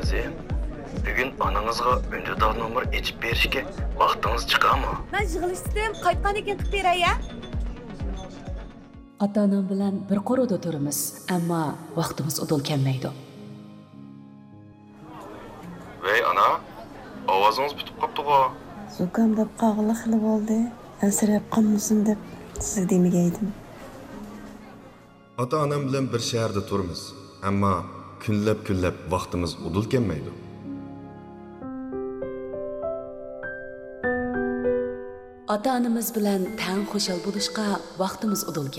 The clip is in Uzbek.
Kızım, bugün ananızga önceden numara içip berişke vaktiniz çıkar mı? Ben yig'ilishdim, qaytgan ekan qilib beray ya. Ota-onam bilan bir qo'rida turamiz, ammo vaqtimiz udul kelmaydi. Vey ana, ovozunuz bitip qopti-ku. Zukam deb qog'ili xili bo'ldi. Ansirab qolmasin deb sizga demagaydim. Ota-onam bilan bir shaharda turamiz, ammo kunlab vaqtimiz udul kelmaydi. Ota-onamiz bilan tang xushal bo'lishga vaqtimiz udul